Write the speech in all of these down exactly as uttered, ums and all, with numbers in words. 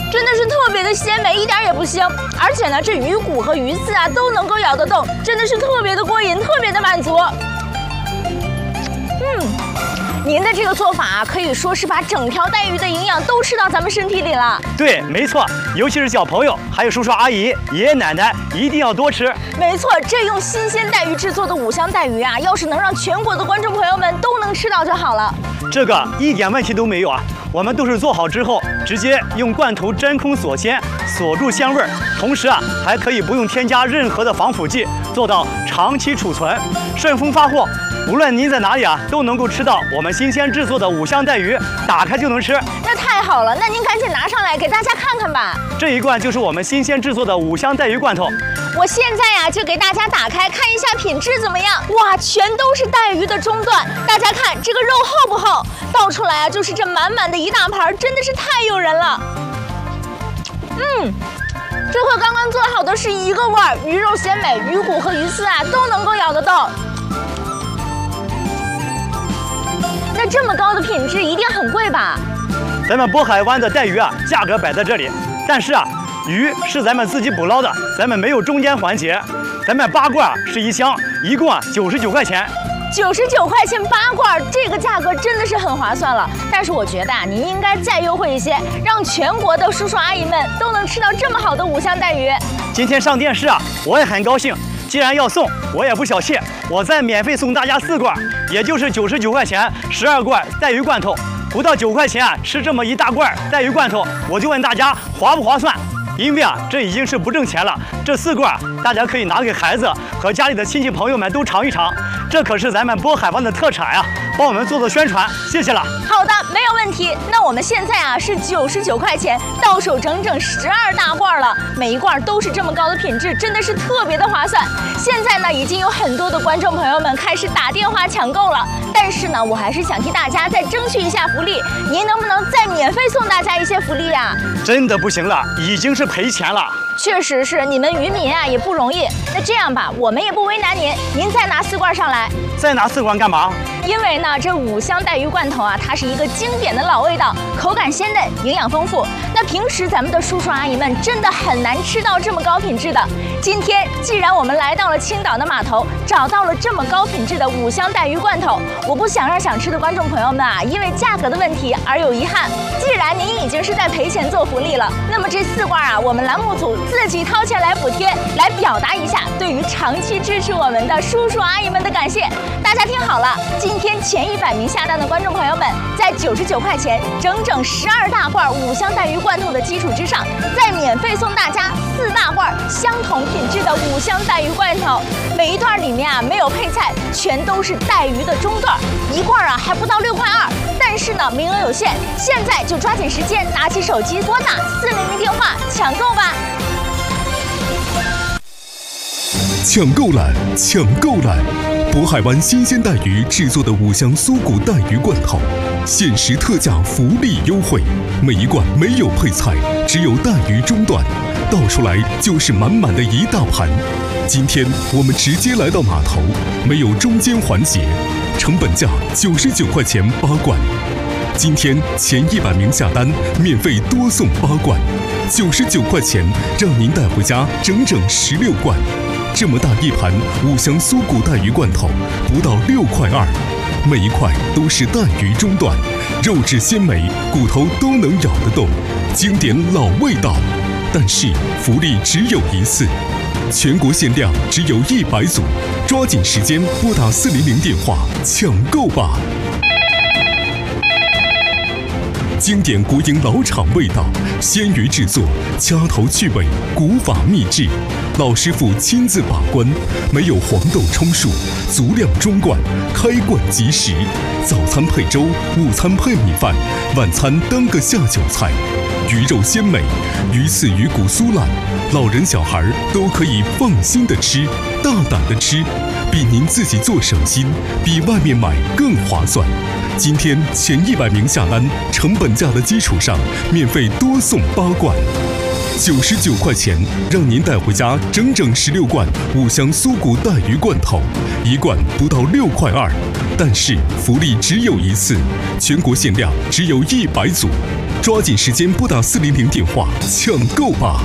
真的是特别的鲜美，一点也不腥。而且呢，这鱼骨和鱼刺啊都能够咬得动，真的是特别的过瘾，特别的满足。嗯。 您的这个做法啊，可以说是把整条带鱼的营养都吃到咱们身体里了。 对，没错，尤其是小朋友，还有叔叔阿姨、爷爷奶奶，一定要多吃。 没错，这用新鲜带鱼制作的五香带鱼啊，要是能让全国的观众朋友们都能吃到就好了。 这个一点问题都没有啊，我们都是做好之后，直接用罐头真空锁鲜，锁住香味儿，同时啊，还可以不用添加任何的防腐剂，做到长期储存，顺丰发货。 无论您在哪里啊，都能够吃到我们新鲜制作的五香带鱼，打开就能吃。 那太好了，那您赶紧拿上来给大家看看吧。 这一罐就是我们新鲜制作的五香带鱼罐头。 我现在呀、啊、就给大家打开看一下品质怎么样。哇，全都是带鱼的中段，大家看这个肉厚不厚？倒出来啊就是这满满的一大盘，真的是太诱人了。嗯。 这和刚刚做好的是一个味儿，鱼肉鲜美，鱼骨和鱼刺啊都能够咬得动。那这么高的品质，一定很贵吧？ 咱们渤海湾的带鱼啊，价格摆在这里，但是啊，鱼是咱们自己捕捞的，咱们没有中间环节。咱们八罐是一箱，一共啊九十九块钱。 九十九块钱八罐，这个价格真的是很划算了。但是我觉得啊，您应该再优惠一些，让全国的叔叔阿姨们都能吃到这么好的五香带鱼。 今天上电视啊，我也很高兴。既然要送，我也不小气，我再免费送大家四罐，也就是九十九块钱，十二罐带鱼罐头，不到九块钱啊，吃这么一大罐带鱼罐头，我就问大家划不划算？ 因为啊，这已经是不挣钱了。这四罐大家可以拿给孩子和家里的亲戚朋友们都尝一尝，这可是咱们渤海湾的特产呀、啊！帮我们做做宣传，谢谢了。 好的，没有问题。那我们现在啊是九十九块钱，到手整整十二大罐了，每一罐都是这么高的品质，真的是特别的划算。现在呢，已经有很多的观众朋友们开始打电话抢购了，但是呢，我还是想替大家再争取一下福利，您能不能再免费送大家一些福利呀、啊？ 真的不行了，已经是赔钱了。 确实是，你们渔民啊也不容易。那这样吧，我们也不为难您，您再拿四罐上来。 再拿四罐干嘛？ 因为呢，这五香带鱼罐头啊，它是一个经典的老味道，口感鲜嫩，营养丰富。那平时咱们的叔叔阿姨们真的很难吃到这么高品质的。今天既然我们来到了青岛的码头，找到了这么高品质的五香带鱼罐头，我不想让想吃的观众朋友们啊，因为价格的问题而有遗憾。既然您已经是在赔钱做福利了，那么这四罐啊，我们栏目组 自己掏钱来补贴，来表达一下对于长期支持我们的叔叔阿姨们的感谢。大家听好了，今天前一百名下单的观众朋友们，在九十九块钱整整十二大罐五香带鱼罐头的基础之上，再免费送大家四大罐相同品质的五香带鱼罐头。每一段里面啊没有配菜，全都是带鱼的中段，一罐啊还不到六块二。但是呢，名额有限，现在就抓紧时间，拿起手机拨打四零零电话抢购吧。 抢购栏，抢购栏！渤海湾新鲜带鱼制作的五香酥骨带鱼罐头，限时特价福利优惠，每一罐没有配菜，只有带鱼中段，倒出来就是满满的一大盘。今天我们直接来到码头，没有中间环节，成本价九十九块钱八罐。今天前一百名下单，免费多送八罐，九十九块钱让您带回家整整十六罐。 这么大一盘五香酥骨带鱼罐头，不到六块二，每一块都是带鱼中段，肉质鲜美，骨头都能咬得动，经典老味道。但是福利只有一次，全国限量只有一百组，抓紧时间拨打四零零电话抢购吧！经典国营老厂味道，鲜鱼制作，掐头去尾，古法秘制，老师傅亲自把关，没有黄豆充数，足量装罐，开罐即食。早餐配粥，午餐配米饭，晚餐当个下酒菜。鱼肉鲜美，鱼刺鱼骨酥烂，老人小孩都可以放心的吃，大胆的吃，比您自己做省心，比外面买更划算。今天前一百名下单，成本价的基础上，免费多送八罐，九十九块钱，让您带回家整整十六罐五香酥骨带鱼罐头，一罐不到六块二。但是福利只有一次，全国限量只有一百组， 抓紧时间拨打四零零电话抢购吧！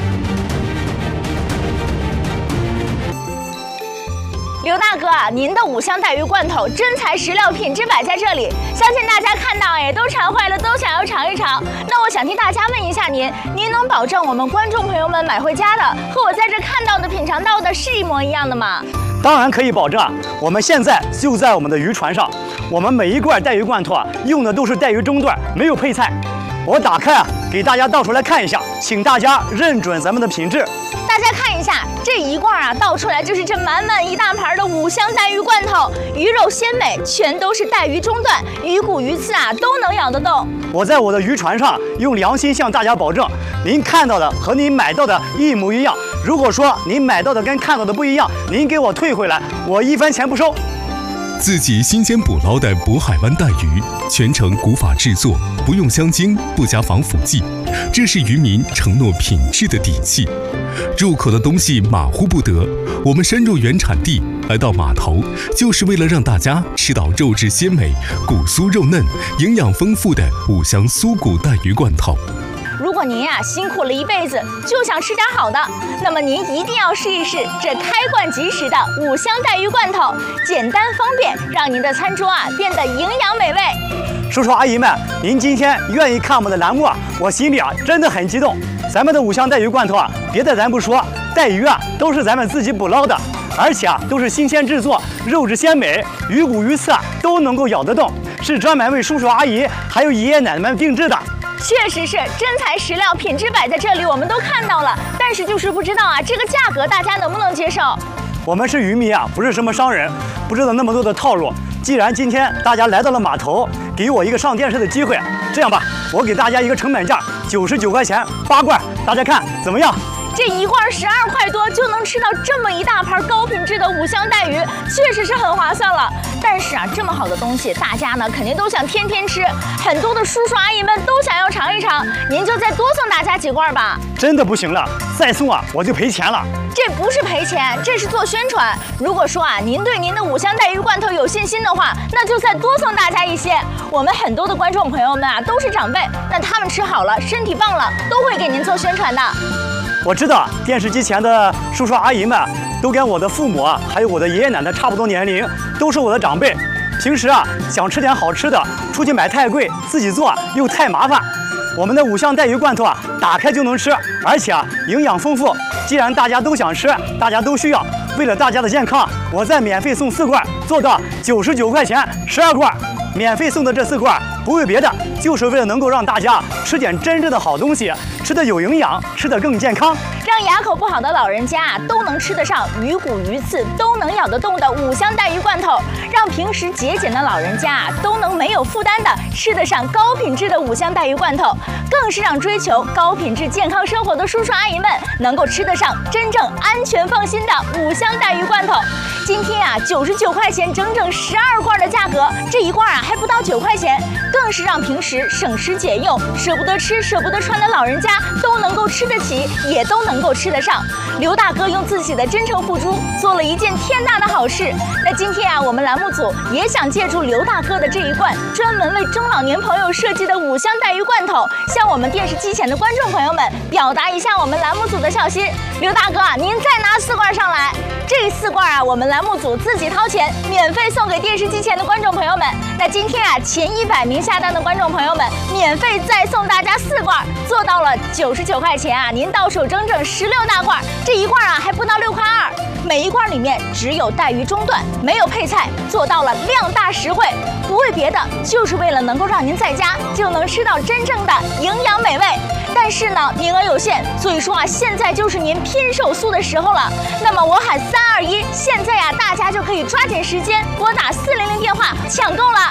刘大哥啊，您的五香带鱼罐头真材实料，品质摆在这里，相信大家看到也都馋坏了，都想要尝一尝。那我想替大家问一下您，您能保证我们观众朋友们买回家的和我在这看到的、品尝到的是一模一样的吗？ 当然可以保证啊！我们现在就在我们的渔船上，我们每一罐带鱼罐头啊，用的都是带鱼中段，没有配菜。我打开啊，给大家倒出来看一下，请大家认准咱们的品质。 大家看一下这一罐啊，倒出来就是这满满一大盘的五香带鱼罐头，鱼肉鲜美，全都是带鱼中段，鱼骨鱼刺啊都能咬得动。 我在我的渔船上用良心向大家保证，您看到的和您买到的一模一样。如果说您买到的跟看到的不一样，您给我退回来，我一分钱不收。 自己新鲜捕捞的渤海湾带鱼，全程古法制作，不用香精，不加防腐剂，这是渔民承诺品质的底气。入口的东西马虎不得，我们深入原产地，来到码头，就是为了让大家吃到肉质鲜美、骨酥肉嫩、营养丰富的五香酥骨带鱼罐头。 如果您呀、啊、辛苦了一辈子，就想吃点好的，那么您一定要试一试这开罐即食的五香带鱼罐头，简单方便，让您的餐桌啊变得营养美味。 叔叔阿姨们，您今天愿意看我们的栏目啊，我心里啊真的很激动。咱们的五香带鱼罐头啊，别的咱不说，带鱼啊都是咱们自己捕捞的，而且啊都是新鲜制作，肉质鲜美，鱼骨鱼刺啊都能够咬得动，是专门为叔叔阿姨还有爷爷奶奶们定制的。 确实是真材实料，品质摆在这里，我们都看到了，但是就是不知道啊，这个价格大家能不能接受？ 我们是渔民啊，不是什么商人，不知道那么多的套路。既然今天大家来到了码头，给我一个上电视的机会，这样吧，我给大家一个成本价，九十九块钱八罐，大家看怎么样？ 这一罐十二块多就能吃到这么一大盘高品质的五香带鱼，确实是很划算了。但是啊，这么好的东西，大家呢肯定都想天天吃，很多的叔叔阿姨们都想要尝一尝，您就再多送大家几罐吧。 真的不行了，再送啊我就赔钱了。 这不是赔钱，这是做宣传。如果说啊您对您的五香带鱼罐头有信心的话，那就再多送大家一些。我们很多的观众朋友们啊都是长辈，那他们吃好了，身体棒了，都会给您做宣传的。 我知道电视机前的叔叔阿姨们都跟我的父母啊，还有我的爷爷奶奶差不多年龄，都是我的长辈。平时啊想吃点好吃的，出去买太贵，自己做又太麻烦。我们的五香带鱼罐头啊，打开就能吃，而且啊营养丰富。既然大家都想吃，大家都需要，为了大家的健康，我再免费送四罐，做到九十九块钱十二罐。免费送的这四罐不为别的，就是为了能够让大家吃点真正的好东西，吃得有营养，吃得更健康， 让牙口不好的老人家啊都能吃得上鱼骨鱼刺都能咬得动的五香带鱼罐头，让平时节俭的老人家啊都能没有负担的吃得上高品质的五香带鱼罐头，更是让追求高品质健康生活的叔叔阿姨们能够吃得上真正安全放心的五香带鱼罐头。今天啊九十九块钱整整十二罐的价格，这一罐啊还不到九块钱，更是让平时省吃俭用、舍不得吃、舍不得穿的老人家都能够吃得起，也都能够吃得上。刘大哥用自己的真诚付出，做了一件天大的好事。那今天啊，我们栏目组也想借助刘大哥的这一罐专门为中老年朋友设计的五香带鱼罐头，向我们电视机前的观众朋友们表达一下我们栏目组的孝心。刘大哥，您再拿四罐上来。这四罐啊，我们栏目组自己掏钱，免费送给电视机前的观众朋友们。那今天啊，前一百名下单的观众朋友们，免费再送大家四罐，做到了九十九块钱啊，您到手整整十六大罐，这一罐啊还不到六块二。每一罐里面只有带鱼中段，没有配菜，做到了量大实惠，不为别的，就是为了能够让您在家就能吃到真正的营养美味。但是呢，名额有限，所以说啊，现在就是您拼手速的时候了。那么我喊三二一，现在呀、啊，大家就可以抓紧时间拨打四零零电话抢购了。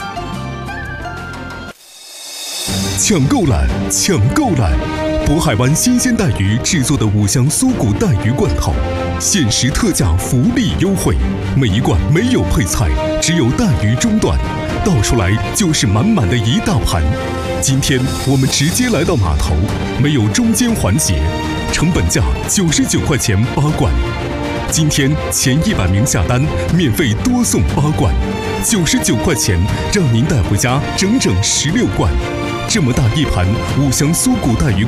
抢购栏，抢购栏！渤海湾新鲜带鱼制作的五香酥骨带鱼罐头，限时特价，福利优惠，每一罐没有配菜，只有带鱼中段，倒出来就是满满的一大盘。今天我们直接来到码头，没有中间环节，成本价九十九块钱八罐。今天前一百名下单，免费多送八罐，九十九块钱让您带回家整整十六罐。 这么大一盘五香酥骨带鱼